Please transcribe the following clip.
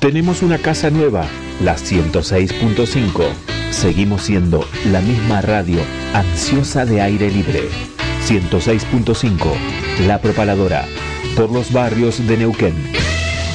Tenemos una casa nueva, la 106.5. Seguimos siendo la misma radio ansiosa de aire libre. 106.5, La Propaladora, por los barrios de Neuquén.